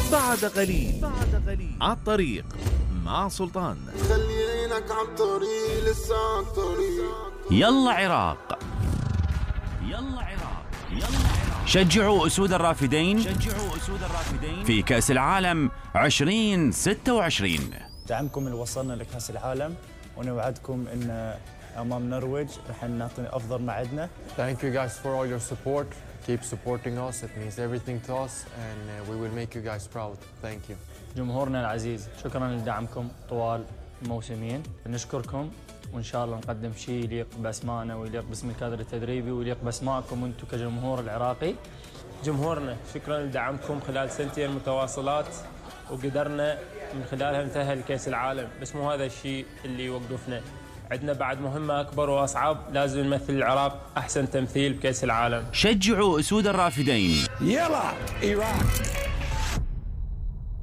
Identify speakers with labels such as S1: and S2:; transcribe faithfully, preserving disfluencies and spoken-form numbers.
S1: بعد قليل بعد قليل على الطريق مع سلطان.
S2: خلينك على الطريق لسه على الطريق.
S3: يلا عراق، يلا عراق، يلا عراق. شجعوا أسود الرافدين، شجعوا أسود الرافدين في كأس العالم عشرين ستة وعشرين.
S4: دعمكم اللي وصلنا لكأس العالم، ونوعدكم إن أمام النرويج رح نعطي أفضل ما عندنا.
S5: Thank you guys for all your support. Keep supporting us. It means everything to us, and uh, we will make you guys proud. Thank you.
S4: جمهورنا العزيز، شكرا لدعمكم طوال الموسمين. نشكركم، وإن شاء الله نقدم شيء يليق بأسمائنا ويليق باسم الكادر التدريبي ويليق بأسمائكم أنتم كجمهور العراقي.
S6: جمهورنا شكرا لدعمكم خلال سنتين متواصلات، وقدرنا من خلالها نتأهل لكأس العالم، بس مو هذا الشيء اللي يوقفنا. عندنا بعد مهمة أكبر وأصعب، لازم نمثل العراق أحسن تمثيل بكأس العالم.
S3: شجعوا أسود الرافدين.
S7: يلا عراق.